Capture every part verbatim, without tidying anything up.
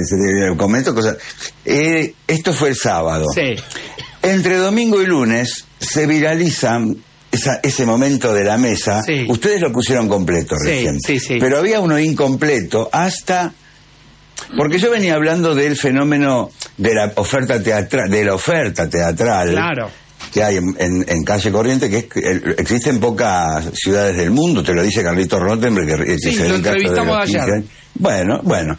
comento cosas. Eh, esto fue el sábado. Sí. Entre domingo y lunes se viralizan esa, ese momento de la mesa. Sí. Ustedes lo pusieron completo Sí, recién. sí, sí. Pero había uno incompleto hasta... Porque yo venía hablando del fenómeno de la oferta teatral, de la oferta teatral. Claro. Que hay en, en, en Calle Corriente, que es, el, existe en pocas ciudades del mundo, te lo dice Carlitos Rottenberg, que, que Sí, se lo dedica a esto de entrevistamos los ayer. quince años. Bueno, bueno.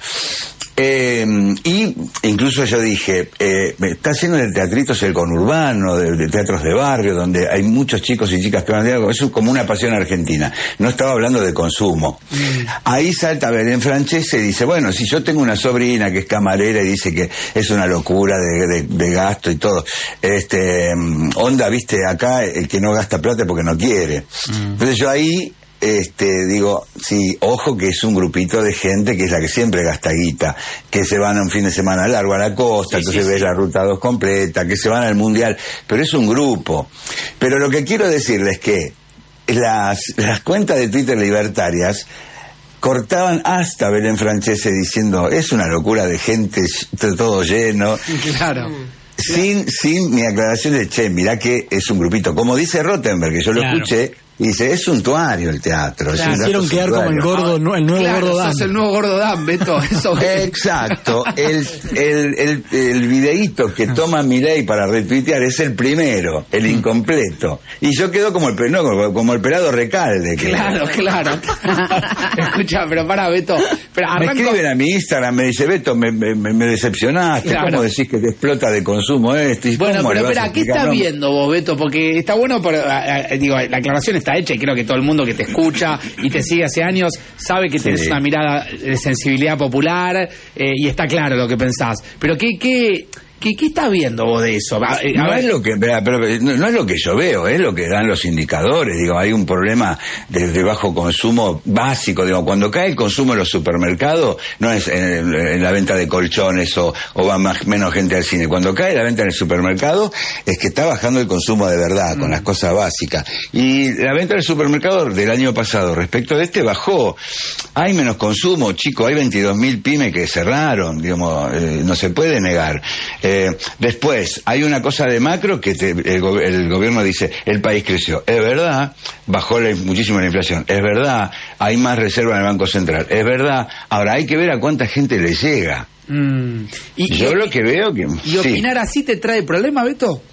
Eh, y incluso yo dije, eh, está lleno de teatritos el conurbano, de, de teatros de barrio, donde hay muchos chicos y chicas que van a teatro, es como una pasión argentina. No estaba hablando de consumo. Mm. Ahí salta Belén Francese y dice, bueno, si yo tengo una sobrina que es camarera y dice que es una locura de, de, de gasto y todo, este, onda, viste, acá el que no gasta plata porque no quiere. Mm. Entonces yo ahí... Este, digo, sí, ojo que es un grupito de gente que es la que siempre gasta guita, que se van a un fin de semana largo a la costa, sí, entonces sí, ves sí. la ruta dos completa, que se van al mundial, pero es un grupo. Pero lo que quiero decirles es que las, las cuentas de Twitter libertarias cortaban hasta Belén Francese diciendo, es una locura de gente, todo lleno. Claro. Sin, sin mi aclaración de, che, mirá que es un grupito, como dice Rottenberg, que yo lo claro. escuché, y dice, es suntuario el teatro. Claro, hicieron quedar como el gordo, no, el nuevo claro, gordo Dan. Sos el nuevo gordo Dan, Beto. Eso exacto. El, el, el, el videíto que toma Milei para retuitear es el primero, el incompleto. Y yo quedo como el, no, como el pelado Recalde. Que claro, claro. Escucha, pero para, Beto. Pero arranco... Me escriben a mi Instagram, me dice, Beto, me, me, me decepcionaste. Claro. ¿Cómo decís que te explota de consumo esto? ¿Y bueno, pero espera, ¿qué estás no? viendo vos, Beto? Porque está bueno, pero, digo, la aclaración está hecha y creo que todo el mundo que te escucha y te sigue hace años sabe que tenés sí. una mirada de sensibilidad popular eh, y está claro lo que pensás. Pero ¿qué, qué, qué, qué estás viendo vos de eso? A, a no, ver. es lo que, pero, no, no es lo que yo veo, es lo que dan los indicadores. Digo, hay un problema de, de bajo consumo básico. Digo, cuando cae el consumo en los supermercados, no es en, en la venta de colchones o, o va más, menos gente al cine. Cuando cae la venta en el supermercado, es que está bajando el consumo de verdad, mm. con las cosas básicas. Y la venta del supermercado del año pasado respecto de este bajó. Hay menos consumo, chicos, hay veintidós mil pymes que cerraron, digamos, eh, no se puede negar. Eh, después, hay una cosa de macro que te, el, el gobierno dice, el país creció. Es verdad, bajó la, muchísimo la inflación. Es verdad, hay más reserva en el Banco Central. Es verdad. Ahora, hay que ver a cuánta gente le llega. Mm. Y, Yo y, lo que veo que... ¿Y opinar sí. así te trae problema, Beto?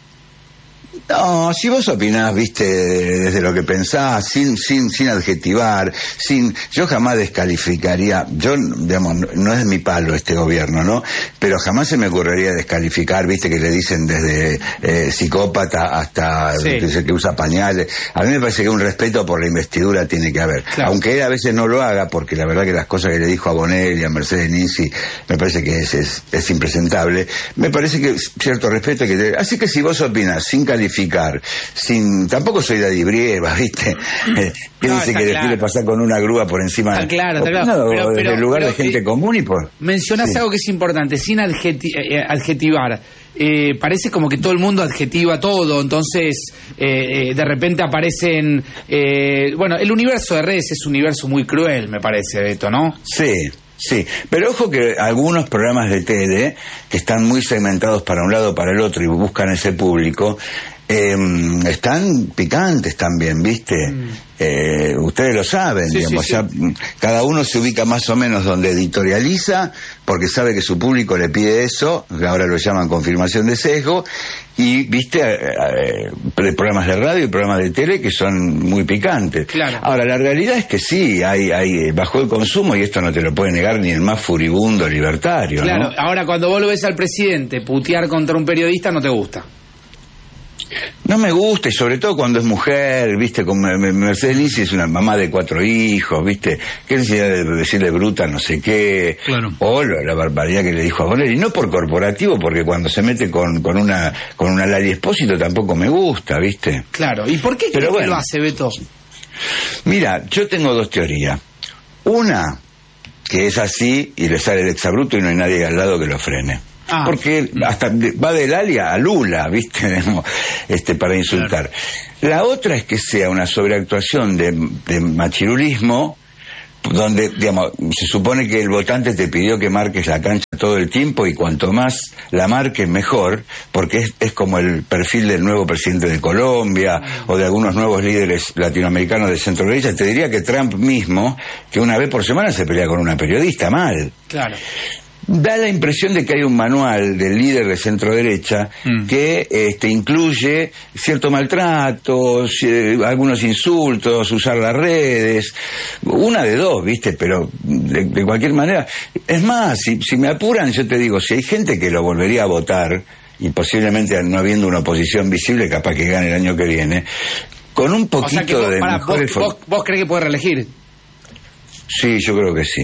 No, si vos opinás, viste, desde lo que pensás, sin sin sin adjetivar, sin, yo jamás descalificaría, yo, digamos, no es mi palo este gobierno, ¿no? Pero jamás se me ocurriría descalificar, viste, que le dicen desde eh, psicópata hasta sí. que, que usa pañales. A mí me parece que un respeto por la investidura tiene que haber. Claro. Aunque él a veces no lo haga, porque la verdad que las cosas que le dijo a Bonelli, a Mercedes Ninzi, me parece que es, es, es impresentable. Me parece que cierto respeto que te... Así que si vos opinás sin calificar, sin, tampoco soy de Brieva, ¿viste? Eh, que no, dice que claro. le quiere pasar con una grúa por encima. Está claro, está claro. No, pero, pero, en lugar pero, de gente eh, común y por... Mencionás sí. algo que es importante, sin adjeti eh, adjetivar. Eh, parece como que todo el mundo adjetiva todo, entonces eh, eh, de repente aparecen... Eh, bueno, el universo de redes es un universo muy cruel, me parece, Beto, ¿no? Sí. Sí, pero ojo que algunos programas de tele que están muy segmentados para un lado o para el otro y buscan ese público, eh, están picantes también, ¿viste? Mm. Eh, ustedes lo saben, sí, digamos, sí, sí. Ya cada uno se ubica más o menos donde editorializa, porque sabe que su público le pide eso, ahora lo llaman confirmación de sesgo, y viste eh, eh, programas de radio y programas de tele que son muy picantes. Claro. Ahora, la realidad es que sí, hay, hay bajó el consumo y esto no te lo puede negar ni el más furibundo libertario. Claro, ¿no? Ahora cuando vos lo ves al presidente putear contra un periodista no te gusta. No me gusta, y sobre todo cuando es mujer, viste, como Mercedes Ninzi es una mamá de cuatro hijos, viste, qué necesidad de decirle bruta no sé qué, claro. o la, la barbaridad que le dijo a Bonelli, no por corporativo, porque cuando se mete con, con una con una Lali Espósito tampoco me gusta, viste. Claro, ¿y por qué crees bueno, que lo hace, Beto? Mira, yo tengo dos teorías. Una, que es así y le sale el exabrupto y no hay nadie al lado que lo frene. Ah. Porque hasta va de Lali a Lula, ¿viste? este, para insultar. Claro. La otra es que sea una sobreactuación de, de machirulismo donde, digamos, se supone que el votante te pidió que marques la cancha todo el tiempo y cuanto más la marques mejor, porque es, es como el perfil del nuevo presidente de Colombia o de algunos nuevos líderes latinoamericanos de centro derecha. Te diría que Trump mismo, que una vez por semana se pelea con una periodista, mal. Claro. Da la impresión de que hay un manual del líder de centro derecha mm. que este, incluye cierto maltrato, eh, algunos insultos, usar las redes, una de dos, ¿viste? Pero de, de cualquier manera, es más, si, si me apuran, yo te digo, si hay gente que lo volvería a votar, y posiblemente no habiendo una oposición visible, capaz que gane el año que viene, con un poquito o sea que vos, de para, vos, vos, ¿Vos creés que puede reelegir? Sí, yo creo que sí.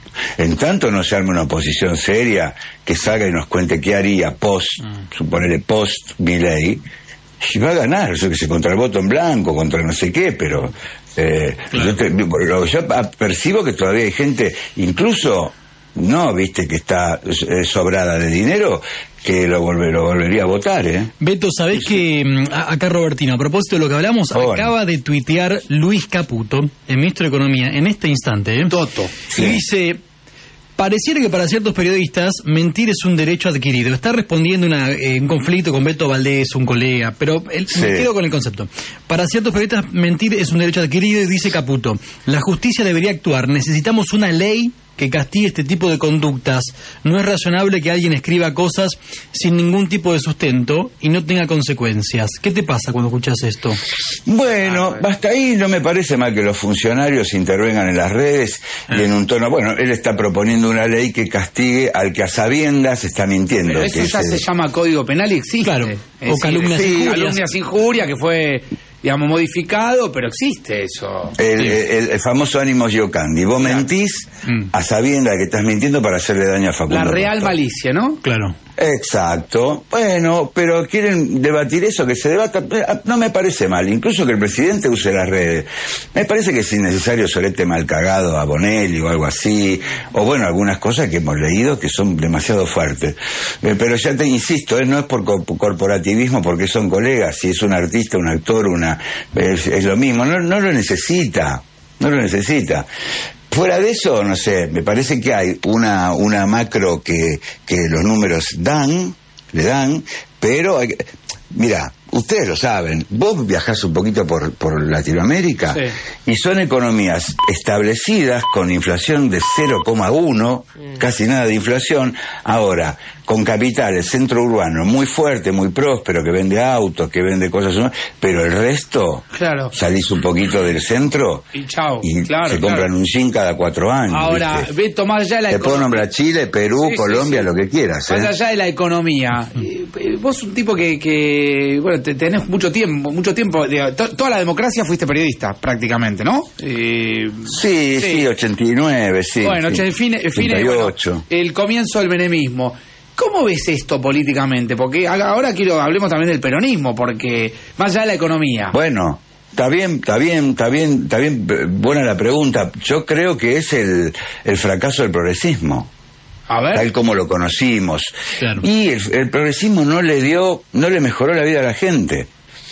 En tanto no se arme una oposición seria que salga y nos cuente qué haría post, mm. suponele post Milei, y va a ganar, yo que sé, contra el voto en blanco, contra no sé qué, pero eh, claro. yo, te, yo percibo que todavía hay gente, incluso no, viste, que está eh, sobrada de dinero, que lo, volver, lo volvería a votar, ¿eh? Beto, ¿sabés sí. que acá Robertino, a propósito de lo que hablamos, oh, acaba no. de tuitear Luis Caputo, el ministro de Economía, en este instante, ¿eh? Toto. Sí. Y dice, pareciera que para ciertos periodistas mentir es un derecho adquirido. Está respondiendo una, eh, un conflicto con Beto Valdés, un colega, pero él, sí. me quedo con el concepto. Para ciertos periodistas mentir es un derecho adquirido y dice Caputo, la justicia debería actuar, necesitamos una ley que castigue este tipo de conductas. No es razonable que alguien escriba cosas sin ningún tipo de sustento y no tenga consecuencias. ¿Qué te pasa cuando escuchas esto? Bueno, hasta ahí no me parece mal que los funcionarios intervengan en las redes ah. y en un tono... Bueno, él está proponiendo una ley que castigue al que a sabiendas está mintiendo. Pero eso que ya se... se llama Código Penal y existe. Claro, es o calumnias sí, injurias. calumnias injuria, que fue... digamos, modificado, pero existe eso. El, sí. el, el famoso ánimo Giocandi. Vos claro. mentís mm. a sabiendas que estás mintiendo para hacerle daño a Facundo. La real Pastor. Malicia, ¿no? Claro. Exacto. Bueno, pero quieren debatir eso, que se debata. No me parece mal, incluso que el presidente use las redes. Me parece que es innecesario solete mal cagado a Bonelli o algo así, o bueno, algunas cosas que hemos leído que son demasiado fuertes. Eh, pero ya te insisto, eh, no es por co- corporativismo, porque son colegas, si es un artista, un actor, una es, es lo mismo, no, no lo necesita, no lo necesita. Fuera de eso, no sé, me parece que hay una una macro que, que los números dan, le dan, pero hay, mira, ustedes lo saben, vos viajás un poquito por, por Latinoamérica sí. y son economías establecidas con inflación de cero coma uno, mm. casi nada de inflación. Ahora, con capital, el centro urbano muy fuerte, muy próspero, que vende autos, que vende cosas, pero el resto, claro. salís un poquito del centro y, chao. y claro, se claro. compran un jean cada cuatro años. Ahora, Beto, más allá de la Te economía... puedo nombrar Chile, Perú, sí, Colombia, sí, sí. lo que quieras. Más ¿eh? allá de la economía, eh, vos un tipo que, que bueno, te, tenés mucho tiempo, mucho tiempo, digo, to, toda la democracia fuiste periodista, prácticamente, ¿no? Eh, sí, sí, sí, ochenta y nueve, sí. Bueno, sí. el fin, el, fin bueno, el comienzo del menemismo. ¿Cómo ves esto políticamente? Porque ahora quiero hablemos también del peronismo, porque más allá de la economía. Bueno, está bien, está bien, está bien, está bien, buena la pregunta. Yo creo que es el, el fracaso del progresismo. A ver. Tal como lo conocimos. Claro. Y el, el progresismo no le dio, no le mejoró la vida a la gente.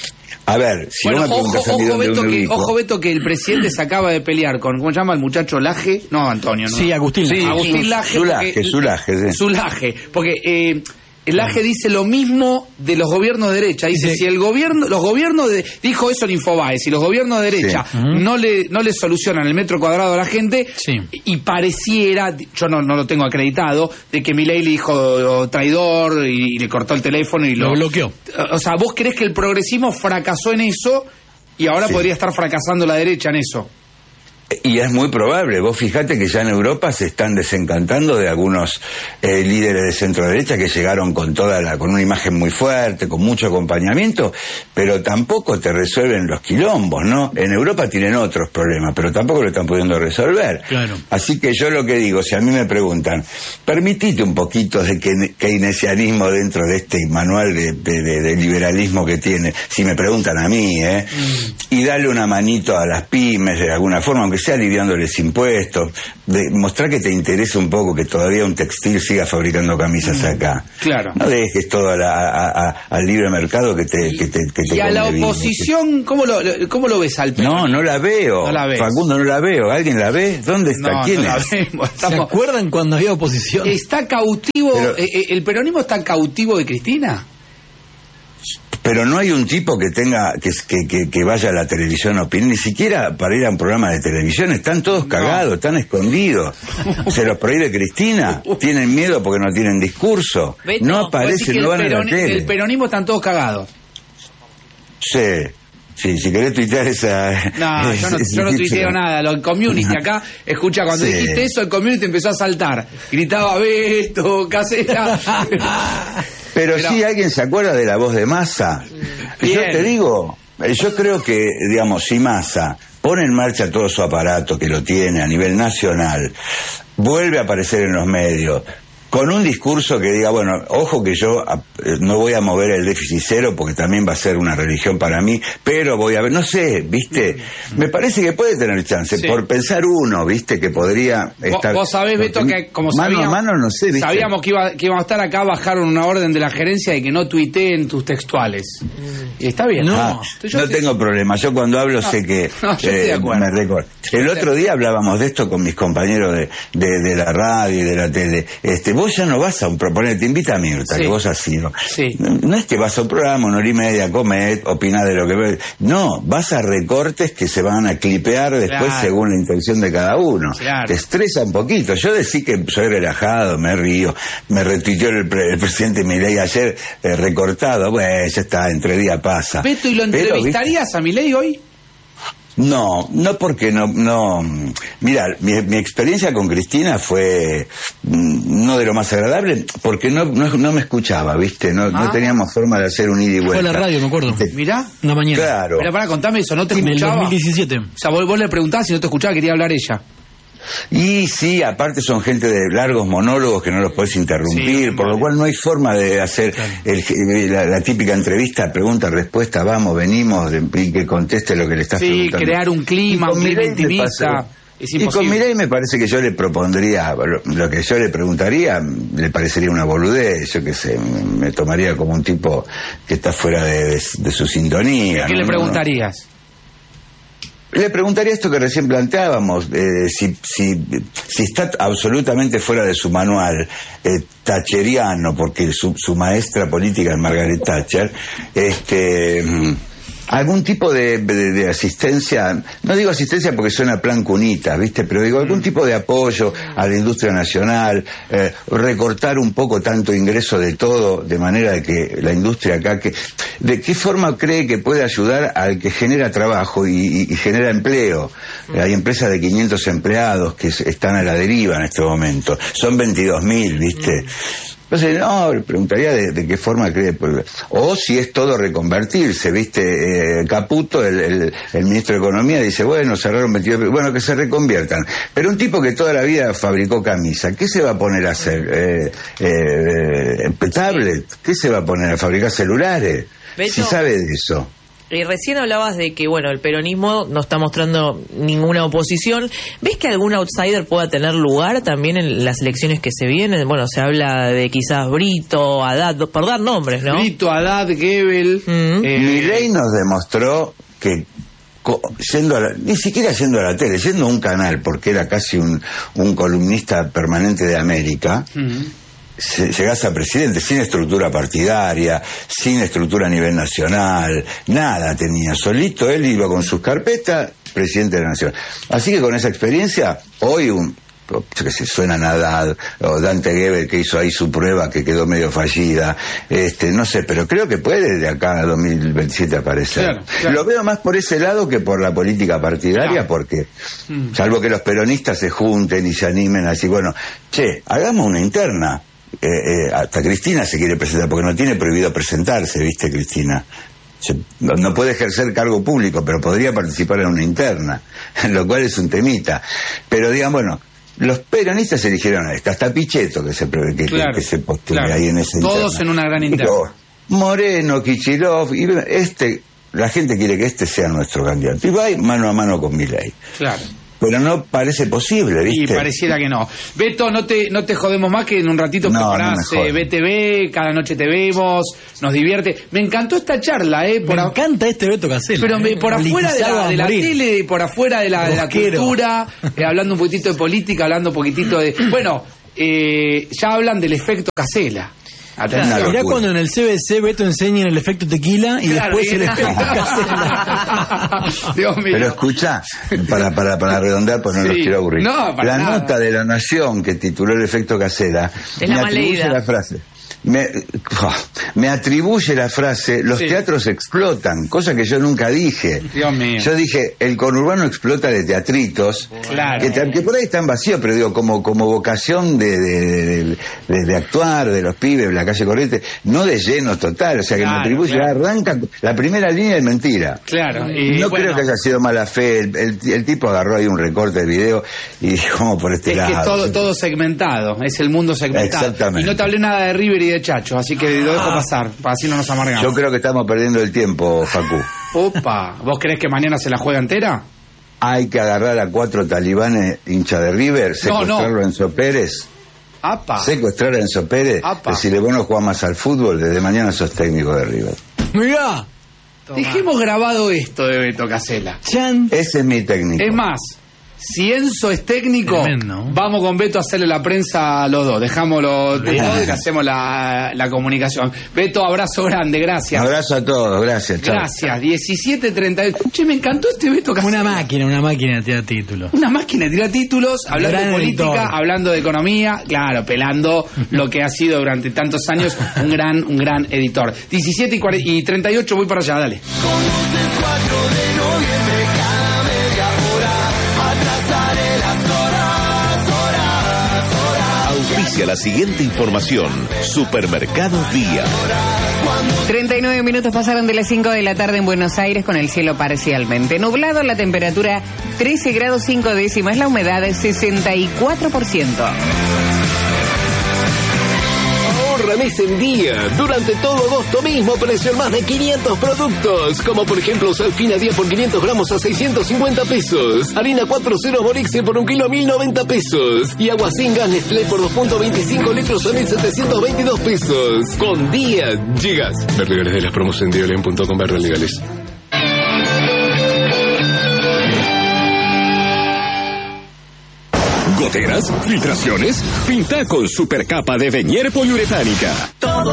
A ver, si bueno, vos me preguntas ojo, a mí ojo, dónde Beto, me que, ubico. ojo, Beto, que el presidente se acaba de pelear con, ¿cómo se llama el muchacho Laje? No, Antonio, ¿no? Sí, Agustín Laje. Sí, Agustín Laje. Sulaje, Sulaje, sí. Sulaje, porque eh, el Laje dice lo mismo de los gobiernos de derecha. Dice, sí. si el gobierno, los gobiernos de, dijo eso en Infobae, si los gobiernos de derecha sí. uh-huh. no le no le solucionan el metro cuadrado a la gente, sí. y pareciera, yo no, no lo tengo acreditado, de que Milei le dijo traidor y, y le cortó el teléfono y lo, lo bloqueó. O sea, ¿vos creés que el progresismo fracasó en eso y ahora sí. podría estar fracasando la derecha en eso? Y es muy probable. Vos fijate que ya en Europa se están desencantando de algunos eh, líderes de centro derecha que llegaron con toda la, con una imagen muy fuerte, con mucho acompañamiento, pero tampoco te resuelven los quilombos, ¿no? En Europa tienen otros problemas, pero tampoco lo están pudiendo resolver. Claro. Así que yo lo que digo, si a mí me preguntan, permitite un poquito de keynesianismo dentro de este manual de, de, de, de liberalismo que tiene, si me preguntan a mí, ¿eh? Mm. Y dale una manito a las pymes de alguna forma, aunque sea empecé aliviándoles impuestos, de mostrar que te interesa un poco que todavía un textil siga fabricando camisas acá. Claro. No dejes todo a la, a, a, al libre mercado que te, que te, que te y a la oposición, ¿cómo lo, ¿cómo lo ves al peronismo? No, no la veo. No la ves. Facundo, no la veo. ¿Alguien la ve? ¿Dónde está? No, ¿Quién no es? la vemos. Estamos... ¿Se acuerdan cuando había oposición? ¿Está cautivo? Pero... Eh, eh, ¿El peronismo está cautivo de Cristina? Pero no hay un tipo que tenga que, que, que, que vaya a la televisión a opinar, ni siquiera para ir a un programa de televisión. Están todos cagados, no. Están escondidos. Se los prohíbe Cristina. Tienen miedo porque no tienen discurso. Beto, no aparecen, no van peroni- a la tele. El peronismo están todos cagados. Sí. Sí, si querés tuitear esa... No, yo no, yo no tuiteo nada. Lo, el community acá, escucha, cuando sí. dijiste eso, el community empezó a saltar. Gritaba, Beto, Casera. Pero, Pero sí, ¿alguien se acuerda de la voz de Massa? Bien. Yo te digo, yo creo que, digamos, si Massa pone en marcha todo su aparato, que lo tiene a nivel nacional, vuelve a aparecer en los medios, con un discurso que diga, bueno, ojo que yo no voy a mover el déficit cero porque también va a ser una religión para mí, pero voy a ver, no sé, ¿viste? Me parece que puede tener chance, sí. Por pensar uno, ¿viste? Que podría estar... Vos sabés, Beto, que como mano sabíamos, a mano, no sé, ¿viste? Sabíamos que, iba, que íbamos a estar acá, bajaron una orden de la gerencia de que no tuiteen tus textuales. Y está bien. No, ah, no te... tengo problema, yo cuando hablo no, sé que no, yo eh, me recuerdo. El otro día hablábamos de esto con mis compañeros de, de, de la radio y de la tele. Este, vos ya no vas a un proponer, te invita a Mirta, sí. Que vos has sido. Sí. No, no es que vas a un programa, una hora y media, comer, opinás de lo que ves. No, vas a recortes que se van a clipear después claro. Según la intención de cada uno. Claro. Te estresa un poquito. Yo decí que soy relajado, me río, me retuiteó el, pre, el presidente Milei ayer eh, recortado, bueno, ya está, entre días pasa. Beto, ¿y lo entrevistarías Pero, a Milei hoy? No, no porque no, no, mira, mi, mi experiencia con Cristina fue no de lo más agradable, porque no, no, no me escuchaba, ¿viste? No, ah. no teníamos forma de hacer un ida y vuelta. Fue la radio, me acuerdo. Mirá. Una mañana. Claro. Pero para contame eso, ¿no te sí, escuchaba? En el dos mil diecisiete. O sea, vos, vos le preguntabas si no te escuchaba, quería hablar ella. Y sí, aparte son gente de largos monólogos que no los podés interrumpir, sí, por vale. Lo cual no hay forma de hacer claro. el, la, la típica entrevista, pregunta, respuesta, vamos, venimos, de, y que conteste lo que le estás sí, preguntando. Sí, crear un clima, un clima intimista. Es y con Milei me parece que yo le propondría, lo, lo que yo le preguntaría, le parecería una boludez, yo qué sé, me, me tomaría como un tipo que está fuera de, de, de su sintonía. ¿Qué ¿no? le preguntarías? Le preguntaría esto que recién planteábamos, eh, si, si, si está absolutamente fuera de su manual eh, thatcheriano, porque su, su maestra política es Margaret Thatcher, este, algún tipo de, de, de asistencia, no digo asistencia porque suena plan cunita, ¿viste? Pero digo algún tipo de apoyo a la industria nacional, eh, recortar un poco tanto ingreso de todo, de manera de que la industria acá, que, ¿de qué forma cree que puede ayudar al que genera trabajo y, y, y genera empleo? Hay empresas de quinientos empleados que están a la deriva en este momento, son veintidós mil, ¿viste? Entonces, no, le preguntaría de, de qué forma cree, o si es todo reconvertirse, ¿viste? Eh, Caputo, el, el, el ministro de Economía, dice, bueno, cerraron veintidós, bueno, que se reconviertan. Pero un tipo que toda la vida fabricó camisa, ¿qué se va a poner a hacer? Eh, eh, ¿Tablet? ¿Qué se va a poner a fabricar celulares? Beto, si sabe de eso. Y recién hablabas de que, bueno, el peronismo no está mostrando ninguna oposición. ¿Ves que algún outsider pueda tener lugar también en las elecciones que se vienen? Bueno, se habla de quizás Brito, Haddad, por dar nombres, ¿no? Brito, Haddad, Goebbels. Mm-hmm. eh... Milei nos demostró que yendo a la, ni siquiera yendo a la tele, yendo a un canal, porque era casi un, un columnista permanente de América, mm-hmm. Llegás a presidente sin estructura partidaria, sin estructura a nivel nacional, nada tenía, solito él iba con sus carpetas, presidente de la nación. Así que con esa experiencia, hoy un, yo que sé, suena Haddad, o Dante Gebel que hizo ahí su prueba que quedó medio fallida, este, no sé, pero creo que puede de acá a dos mil veintisiete aparecer. Claro, claro. Lo veo más por ese lado que por la política partidaria, claro. Porque, mm. salvo que los peronistas se junten y se animen así, bueno, che, hagamos una interna. Eh, eh, hasta Cristina se quiere presentar porque no tiene prohibido presentarse, ¿viste, Cristina? Se, no, no puede ejercer cargo público, pero podría participar en una interna, lo cual es un temita. Pero digan, bueno, los peronistas eligieron a esta, hasta Pichetto que se, que, claro, que, que se postule claro. Ahí en ese todos interna. En una gran interna. Moreno, Kicillof, y este, la gente quiere que este sea nuestro candidato. Y va mano a mano con Milei. Claro. pero no parece posible, ¿viste? Y pareciera que no. Beto, no te no te jodemos más, que en un ratito No, preparás no me eh, B T V, cada noche te vemos, nos divierte. Me encantó esta charla, ¿eh? Por Me a- encanta este Beto Casella. Pero me- ¿eh? por afuera de la, Politizado a de la morir. tele, por afuera de la, de la Rosquero. cultura, eh, hablando un poquitito de política, hablando un poquitito de... Bueno, eh, ya hablan del efecto Casella. Atención. Una Mirá locura. cuando en el C B C Beto enseña el efecto tequila y Claro, después el y- efecto Casella. Dios mío. Pero escucha, para, para, para redondar, pues no Sí. los quiero aburrir. No, para la nada. nota de La Nación que tituló El efecto Casella Es me la más atribuye leída. la frase. Me, me atribuye la frase, los Sí. teatros explotan, cosa que yo nunca dije. Dios mío. Yo dije, el conurbano explota de teatritos, Claro. que, que por ahí están vacíos, pero digo, como, como vocación de, de, de, de- de actuar, de los pibes, de la calle Corrientes, no de lleno total, o sea que Claro, me atribuye, claro. arranca, la primera línea es mentira. Claro. Y No bueno, creo que haya sido mala fe, el, el- el tipo agarró ahí un recorte del video y dijo, "Vamos por este Es lado". que es todo, todo segmentado, es el mundo segmentado. Exactamente. Y no te hablé nada de River y de Chacho, así que lo dejo pasar, para así no nos amargamos. Yo creo que estamos perdiendo el tiempo, Facu. Opa, ¿vos creés que mañana se la juega entera? Hay que agarrar a cuatro talibanes hincha de River, No, no. secuestrarlo a Enzo Pérez, Apa. secuestrar a Enzo Pérez, Apa. decirle, vos no jugás más al fútbol, desde mañana sos técnico de River. Mirá. Dejemos grabado esto de Beto Casella. Chan. Ese es mi técnico. Es más, si Enzo es técnico, Tremendo. vamos con Beto a hacerle la prensa a los dos. Dejámoslo todo y le hacemos la, la comunicación. Beto, abrazo grande, gracias. Abrazo a todos, gracias. chao. Gracias, diecisiete treinta y ocho. Che, me encantó este Beto Casella. Una máquina, una máquina te da título. Una máquina de tirar títulos, hablando Gran de política, editor. hablando de economía, claro, pelando lo que ha sido durante tantos años un gran, un gran editor. diecisiete y, cuarenta y treinta y ocho, voy para allá, dale. Auspicia la siguiente información. Supermercados Día. treinta y nueve minutos pasaron de las cinco de la tarde en Buenos Aires con el cielo parcialmente nublado, la temperatura trece grados cinco décimas, la humedad sesenta y cuatro por ciento. Ahorra mes en día. Durante todo agosto mismo precio en más de quinientos productos. Como por ejemplo Salfina día por quinientos gramos a seiscientos cincuenta pesos. Harina cuatro ceros Borixe por un kilo a mil noventa pesos. Y agua sin gas Nestlé por dos punto veinticinco litros a mil setecientos veintidós pesos. Con día llegas. Ver legales de las promos en diolén punto com barra legales. ¿Goteras? ¿Filtraciones? Pinta con supercapa de Venier poliuretánica.